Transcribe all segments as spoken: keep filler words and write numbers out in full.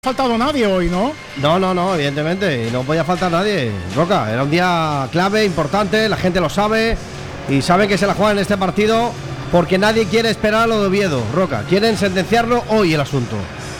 Ha faltado nadie hoy, ¿no? No, no, no, evidentemente, no podía faltar nadie, Roca. Era un día clave, importante, la gente lo sabe y sabe que se la juega en este partido porque nadie quiere esperar a lo de Oviedo, Roca. Quieren sentenciarlo hoy el asunto.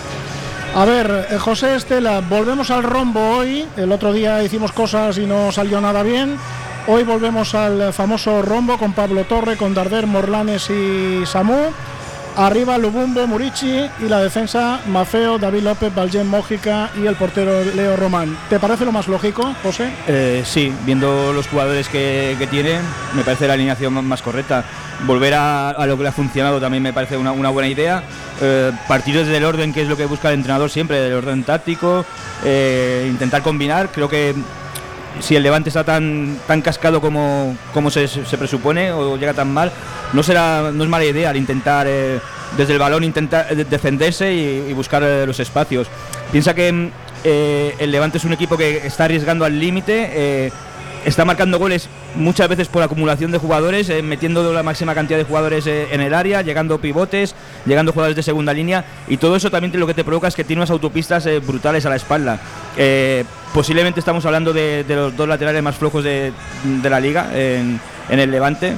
A ver, eh, José Estela, volvemos al rombo hoy. El otro día hicimos cosas y no salió nada bien. Hoy volvemos al famoso rombo con Pablo Torre, con Darder, Morlanes y Samú. Arriba Lubumbo, Murici y la defensa Mafeo, David López, Valgen, Mójica y el portero Leo Román. ¿Te parece lo más lógico, José? Eh, sí, viendo los jugadores que, que tienen, me parece la alineación más correcta. Volver a, a lo que le ha funcionado también me parece una, una buena idea. Eh, partir desde el orden, que es lo que busca el entrenador siempre, del orden táctico, eh, intentar combinar. Creo que si el Levante está tan tan cascado como, como se, se presupone o llega tan mal, no será no es mala idea al intentar eh, desde el balón intentar eh, defenderse y, y buscar eh, los espacios. Piensa que eh, el Levante es un equipo que está arriesgando al límite, eh, está marcando goles muchas veces por acumulación de jugadores, eh, metiendo la máxima cantidad de jugadores eh, en el área, llegando pivotes, llegando jugadores de segunda línea, y todo eso también lo que te provoca es que tiene unas autopistas eh, brutales a la espalda. Eh, posiblemente estamos hablando de, de los dos laterales más flojos de, de la liga en, en el Levante,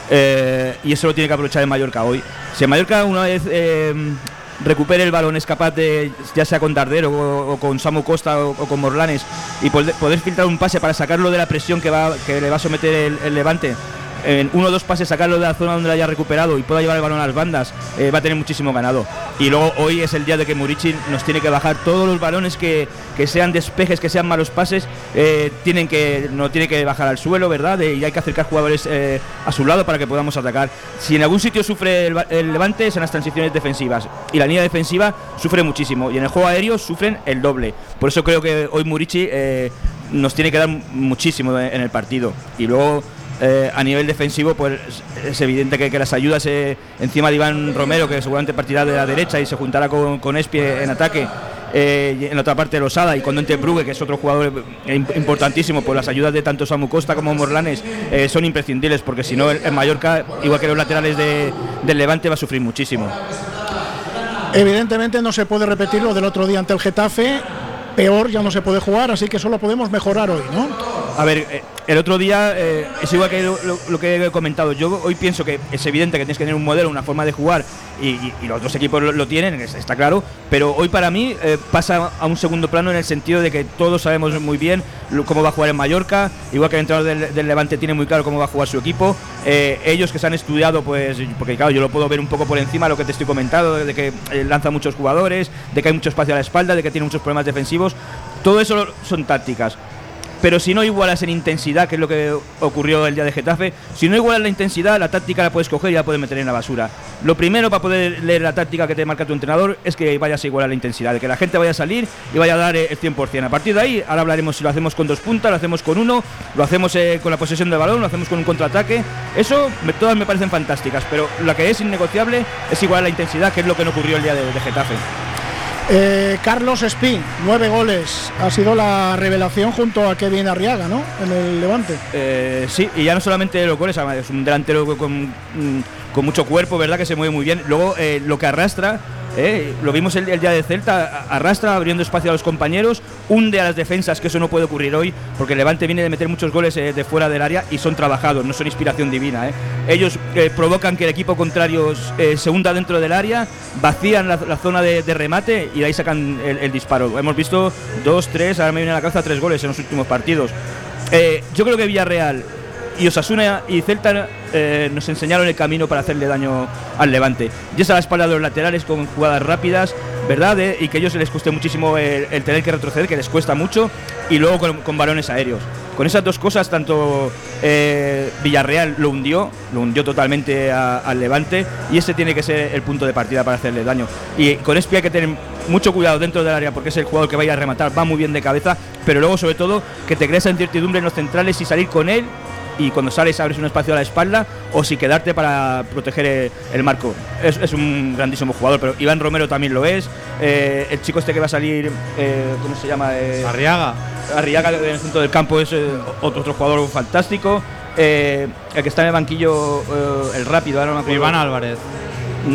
eh, y eso lo tiene que aprovechar el Mallorca hoy. Si el Mallorca una vez eh, recupere el balón, es capaz de, ya sea con Darder o, o con Samu Costa o, o con Morlanes, y poder, poder filtrar un pase para sacarlo de la presión que, va, que le va a someter el, el Levante, en uno o dos pases sacarlo de la zona donde lo haya recuperado y pueda llevar el balón a las bandas, eh, va a tener muchísimo ganado. Y luego hoy es el día de que Murici nos tiene que bajar todos los balones que, que sean despejes, que sean malos pases, eh, tienen que no tiene que bajar al suelo, ¿verdad? Eh, y hay que acercar jugadores eh, a su lado para que podamos atacar. Si en algún sitio sufre el, el Levante es en las transiciones defensivas, y la línea defensiva sufre muchísimo, y en el juego aéreo sufren el doble. Por eso creo que hoy Murici eh, nos tiene que dar muchísimo en el partido. Y luego Eh, a nivel defensivo, pues es evidente que, que las ayudas eh, encima de Iván Romero, que seguramente partirá de la derecha y se juntará con, con Espie en ataque, eh, y en la otra parte Losada, y cuando entre Brugge, que es otro jugador eh, importantísimo, pues las ayudas de tanto Samu Costa como Morlanes eh, son imprescindibles, porque si no el, el Mallorca, igual que los laterales de, del Levante, va a sufrir muchísimo. Evidentemente no se puede repetir lo del otro día ante el Getafe. Peor ya no se puede jugar, así que solo podemos mejorar hoy, ¿no? A ver, eh, el otro día eh, es igual que lo, lo, lo que he comentado. Yo hoy pienso que es evidente que tienes que tener un modelo, una forma de jugar, y, y, y los dos equipos lo, lo tienen, está claro, pero hoy para mí eh, pasa a un segundo plano, en el sentido de que todos sabemos muy bien lo, cómo va a jugar en Mallorca, igual que el entrenador del, del Levante tiene muy claro cómo va a jugar su equipo. Eh, ellos que se han estudiado, pues, porque claro, yo lo puedo ver un poco por encima, lo que te estoy comentando, de que eh, lanza muchos jugadores, de que hay mucho espacio a la espalda, de que tiene muchos problemas defensivos. Todo eso son tácticas. Pero si no igualas en intensidad, que es lo que ocurrió el día de Getafe, si no igualas la intensidad, la táctica la puedes coger y la puedes meter en la basura. Lo primero para poder leer la táctica que te marca tu entrenador es que vayas a igualar la intensidad, de que la gente vaya a salir y vaya a dar el cien por ciento. A partir de ahí, ahora hablaremos si lo hacemos con dos puntas, lo hacemos con uno, lo hacemos eh, con la posesión del balón, lo hacemos con un contraataque. Eso me, todas me parecen fantásticas, pero la que es innegociable es igualar la intensidad, que es lo que no ocurrió el día de, de Getafe. Eh, Carlos Espí, nueve goles, ha sido la revelación junto a Kevin Arriaga, ¿no? En el Levante. Eh, sí, y ya no solamente los goles, es un delantero con, con mucho cuerpo, ¿verdad? Que se mueve muy bien. Luego eh, lo que arrastra, eh, lo vimos el, el día de Celta, arrastra abriendo espacio a los compañeros, hunde a las defensas, que eso no puede ocurrir hoy, porque el Levante viene de meter muchos goles eh, de fuera del área y son trabajados, no son inspiración divina. Eh. Ellos eh, provocan que el equipo contrario eh, se hunda dentro del área, vacían la, la zona de, de remate y de ahí sacan el, el disparo. Hemos visto dos, tres, ahora me viene a la cabeza tres goles en los últimos partidos. Eh, yo creo que Villarreal y Osasuna y Celta eh, nos enseñaron el camino para hacerle daño al Levante. Y es a la espalda de los laterales con jugadas rápidas, ¿verdad? Eh, y que a ellos les cueste muchísimo el, el tener que retroceder, que les cuesta mucho, y luego con, con balones aéreos. Con esas dos cosas, tanto eh, Villarreal lo hundió, lo hundió totalmente a, al Levante, y ese tiene que ser el punto de partida para hacerle daño. Y con Espía hay que tener mucho cuidado dentro del área, porque es el jugador que va a ir a rematar, va muy bien de cabeza, pero luego sobre todo que te creas incertidumbre en los centrales y salir con él, y cuando sales abres un espacio a la espalda, o si quedarte para proteger el, el marco. Es, es un grandísimo jugador, pero Iván Romero también lo es. Eh, el chico este que va a salir, eh, ¿cómo se llama? Eh, Arriaga. Arriaga en el centro del campo es eh, otro, otro jugador fantástico. Eh, el que está en el banquillo, eh, el rápido, ahora no me acuerdo. Iván Álvarez. No,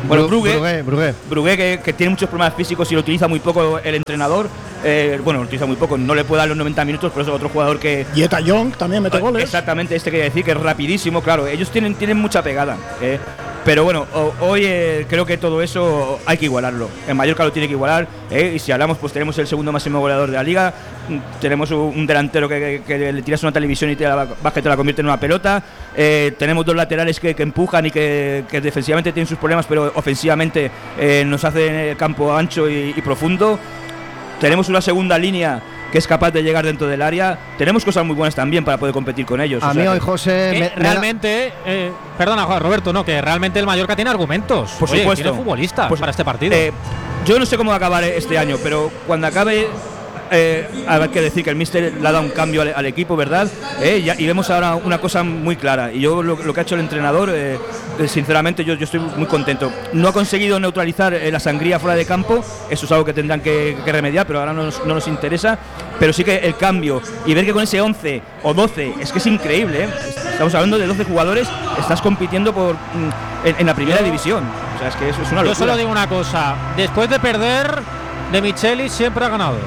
Bueno, Brugué, Brugué, Brugué. Brugué que, que tiene muchos problemas físicos y lo utiliza muy poco el entrenador. Eh, bueno, lo utiliza muy poco, no le puede dar los noventa minutos, pero es otro jugador que... Y Eta Young también mete goles. Exactamente, este quería decir que es rapidísimo, claro, ellos tienen, tienen mucha pegada. Eh, pero bueno, o, hoy eh, creo que todo eso hay que igualarlo. En Mallorca lo tiene que igualar, eh, y si hablamos, pues tenemos el segundo máximo goleador de la liga, tenemos un, un delantero que, que, que le tiras una televisión y te la, baja y te la convierte en una pelota, eh, tenemos dos laterales que, que empujan y que, que defensivamente tienen sus problemas, pero ofensivamente eh, nos hacen el campo ancho y, y profundo. Tenemos una segunda línea que es capaz de llegar dentro del área. Tenemos cosas muy buenas también para poder competir con ellos. A o mí sea, hoy, José... Eh, me, realmente, eh, perdona, Juan Roberto, no, que realmente el Mallorca tiene argumentos. Por Oye, supuesto. tiene futbolistas Pues, para este partido. Eh, yo no sé cómo va a acabar este año, pero cuando acabe... Eh, hay que decir que el míster le ha dado un cambio al, al equipo, ¿verdad? Eh, y, y vemos ahora una cosa muy clara. Y yo lo, lo que ha hecho el entrenador, eh, eh, sinceramente, yo, yo estoy muy contento. No ha conseguido neutralizar eh, la sangría fuera de campo, eso es algo que tendrán que, que remediar, pero ahora no nos, no nos interesa. Pero sí que el cambio y ver que con ese once o doce, es que es increíble, ¿eh? Estamos hablando de doce jugadores, estás compitiendo por mm, en, en la primera división. O sea, es que eso es una locura. Yo solo digo una cosa: después de perder, De Michelis siempre ha ganado.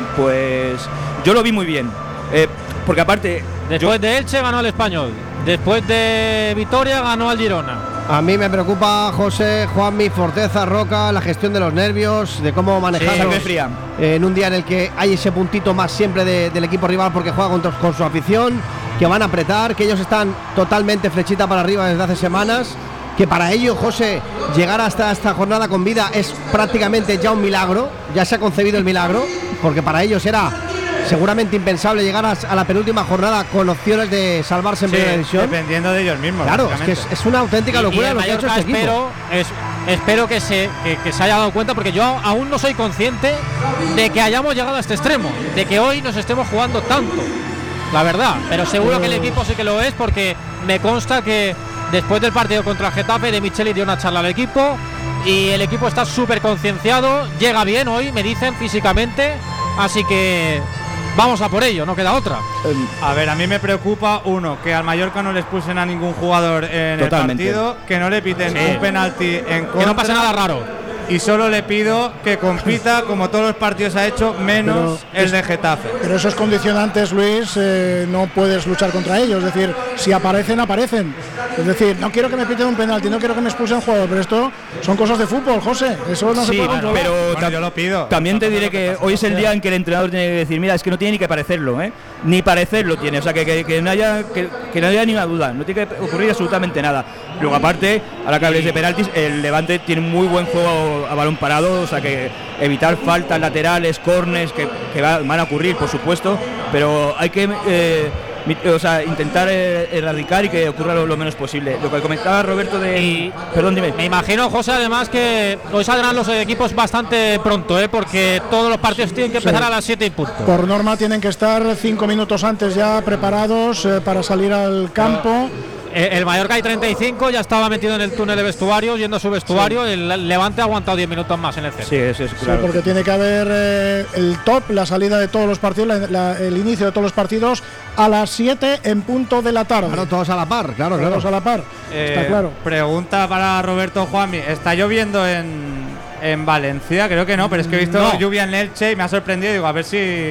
Pues yo lo vi muy bien, eh, porque aparte después yo, de Elche ganó al Español, después de Vitoria ganó al Girona. A mí me preocupa, José, Juanmi, Forteza, Roca, la gestión de los nervios, de cómo manejarlos sí, fría. eh, en un día en el que hay ese puntito más siempre de, del equipo rival porque juega con, con su afición, que van a apretar, que ellos están totalmente flechita para arriba desde hace semanas, que para ellos, José, llegar hasta esta jornada con vida es prácticamente ya un milagro, ya se ha concebido el milagro, porque para ellos era seguramente impensable llegar a, a la penúltima jornada con opciones de salvarse en sí, primera división. Dependiendo de ellos mismos. Claro, es que es, es una auténtica locura y, y lo que ha hecho este equipo. espero, es, espero que se, que, que se haya dado cuenta, porque yo aún no soy consciente de que hayamos llegado a este extremo, de que hoy nos estemos jugando tanto, la verdad. Pero seguro que el equipo sí que lo es, porque me consta que después del partido contra el Getafe, De Michelis dio una charla al equipo y el equipo está súper concienciado, llega bien hoy, me dicen, físicamente, así que vamos a por ello, no queda otra. A ver, a mí me preocupa, uno, que al Mallorca no les expulsen a ningún jugador en Totalmente. el partido, que no le piten Sí. un penalti en contra. Que no pase nada raro. Y solo le pido que compita como todos los partidos ha hecho, menos Pero el de Getafe. Pero esos condicionantes, Luis, eh, no puedes luchar contra ellos. Es decir, si aparecen, aparecen. Es decir, no quiero que me piten un penalti, no quiero que me expulsen un jugador, pero esto son cosas de fútbol, José. Eso no se sí, puede controlar. pero Bueno, tam- yo lo pido. también te diré que hoy es el día en que el entrenador tiene que decir, mira, es que no tiene ni que parecerlo, ¿eh? Ni parecerlo tiene, o sea, que, que, que no haya que, que no haya ni una duda, no tiene que ocurrir absolutamente nada. Luego, aparte, ahora que hables de penaltis, el Levante tiene muy buen juego a balón parado, o sea, que evitar faltas laterales, córners, que, que va- van a ocurrir, por supuesto, pero hay que eh, mi- o sea, intentar eh, erradicar y que ocurra lo, lo menos posible. Lo que comentaba Roberto de... Y Perdón, dime. me imagino, José, además que hoy saldrán los equipos bastante pronto, ¿eh? Porque todos los partidos tienen que empezar Sí. a las siete y punto. Por norma tienen que estar cinco minutos antes ya preparados eh, para salir al campo. Eh, El Mallorca hay treinta y cinco, ya estaba metido en el túnel de vestuario, yendo a su vestuario. El Levante ha aguantado diez minutos más en el centro. Sí, eso es Sí, claro. porque tiene que haber eh, el top, la salida de todos los partidos, la- la- el inicio de todos los partidos a las siete en punto de la tarde. Claro, todos a la par, claro, claro. Todos a la par, Eh, está claro. Pregunta para Roberto Juanmi. ¿Está lloviendo en, en Valencia? Creo que no, pero es que he visto No. lluvia en Elche y me ha sorprendido. Digo, a ver si.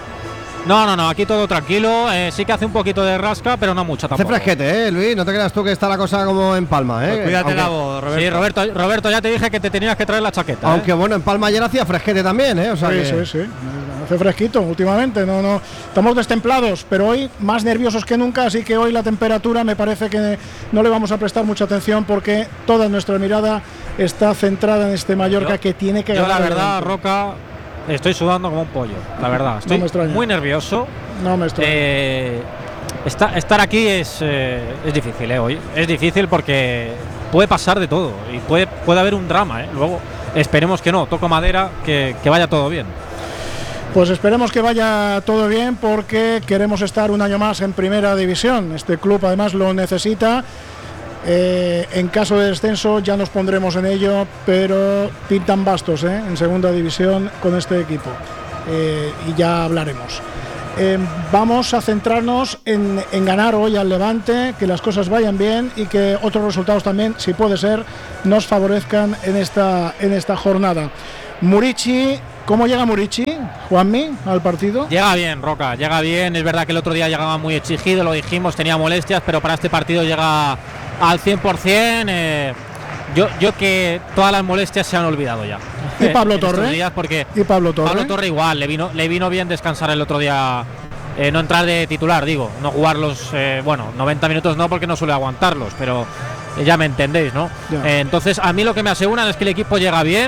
No, no, no, aquí todo tranquilo. Eh, sí que hace un poquito de rasca, pero no mucha Hace tampoco. fresquete, ¿eh, Luis? No te creas tú que está la cosa como en Palma, ¿eh? Pues cuídate Aunque- la voz, Roberto. Sí, Roberto, Roberto, ya te dije que te tenías que traer la chaqueta. Aunque ¿eh? bueno, en Palma ayer hacía fresquete también, ¿eh? O sea Sí, que- sí, sí. Hace fresquito últimamente. No, no. Estamos destemplados, pero hoy más nerviosos que nunca, así que hoy la temperatura me parece que no le vamos a prestar mucha atención porque toda nuestra mirada está centrada en este Mallorca Yo- que tiene que Yo, la ganar al verdad, Levante. Roca, estoy sudando como un pollo. La verdad, estoy me extraña. muy nervioso. No me estoy. Eh, esta- estar aquí es, eh, es difícil, ¿eh? Hoy es difícil porque puede pasar de todo y puede, puede haber un drama, ¿eh? Luego esperemos que no, toco madera, que, que vaya todo bien. Pues esperemos que vaya todo bien porque queremos estar un año más en primera división. Este club además lo necesita. Eh, en caso de descenso ya nos pondremos en ello, pero pintan bastos, ¿eh? En segunda división con este equipo. Eh, y ya hablaremos. eh, vamos a centrarnos en, en ganar hoy al Levante, que las cosas vayan bien y que otros resultados también, si puede ser, nos favorezcan en esta, en esta jornada. Murici, ¿cómo llega Murici, Juanmi, al partido? Llega bien, Roca, llega bien. Es verdad que el otro día llegaba muy exigido, lo dijimos, tenía molestias, pero para este partido llega al cien por ciento. Eh, yo, yo que todas las molestias se han olvidado ya. ¿Y Pablo Torre? Días porque ¿Y Pablo Torre? Pablo Torre igual, le vino, le vino bien descansar el otro día, eh, no entrar de titular, digo, no jugar los, eh, bueno, noventa minutos no, porque no suele aguantarlos, pero eh, ya me entendéis, ¿no? Eh, entonces, a mí lo que me aseguran es que el equipo llega bien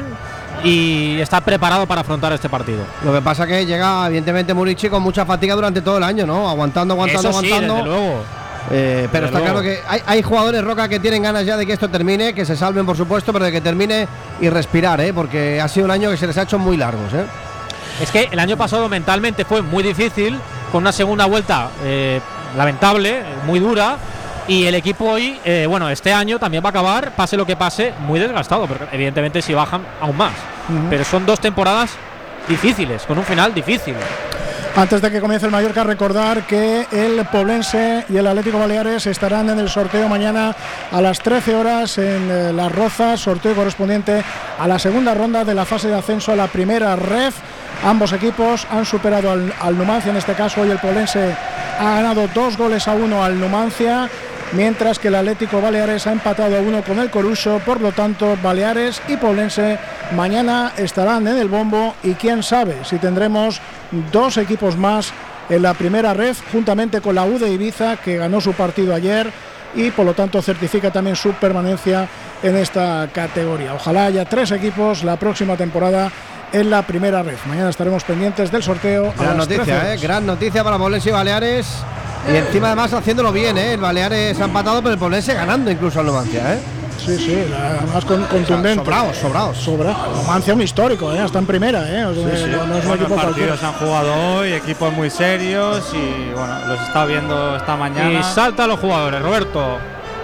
y está preparado para afrontar este partido. Lo que pasa que llega, evidentemente, Murici con mucha fatiga durante todo el año, ¿no? Aguantando, aguantando, Eso sí, aguantando. desde luego. Eh, pero Desde está luego. claro que hay, hay jugadores, Roca, que tienen ganas ya de que esto termine, que se salven, por supuesto, pero de que termine y respirar, ¿eh? Porque ha sido un año que se les ha hecho muy largos, ¿eh? Es que el año pasado mentalmente fue muy difícil, con una segunda vuelta eh, lamentable, muy dura, y el equipo hoy, eh, bueno, este año también va a acabar, pase lo que pase, muy desgastado, pero evidentemente si bajan aún más. Uh-huh. Pero son dos temporadas difíciles, con un final difícil. Antes de que comience el Mallorca, recordar que el Poblense y el Atlético Baleares estarán en el sorteo mañana a las trece horas en eh, Las Rozas, sorteo correspondiente a la segunda ronda de la fase de ascenso a la primera ref. Ambos equipos han superado al, al Numancia, en este caso hoy el Poblense ha ganado dos goles a uno al Numancia, mientras que el Atlético Baleares ha empatado a uno con el Coruso. Por lo tanto, Baleares y Poblense mañana estarán en el bombo y quién sabe si tendremos dos equipos más en la primera ref, juntamente con la U de Ibiza, que ganó su partido ayer y por lo tanto certifica también su permanencia en esta categoría. Ojalá haya tres equipos la próxima temporada en la primera ref. Mañana estaremos pendientes del sorteo. Gran noticia, eh, gran noticia para Poblense y Baleares. Y encima además haciéndolo bien, ¿eh? El Baleares ha empatado, pero el Poblense ganando incluso al Numancia, ¿eh? Sí, sí, además con, contundente. Sobrados, sobrados. Sobra. Numancia un histórico, ¿eh? Hasta en primera, ¿eh? O sea, sí, sí. No, no es un Buenos equipo partidos cualquiera. han jugado hoy, equipos muy serios y bueno, los he estado viendo esta mañana. Y saltan los jugadores, Roberto.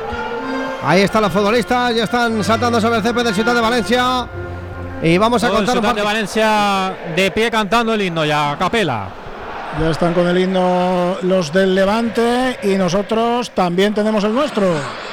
Ahí están los futbolistas, ya están saltando sobre el césped del Ciutat de Valencia. Y vamos a Todo contar el un Ciutat de par- Valencia de pie cantando el himno ya, a capela. Ya están con el himno los del Levante y nosotros también tenemos el nuestro.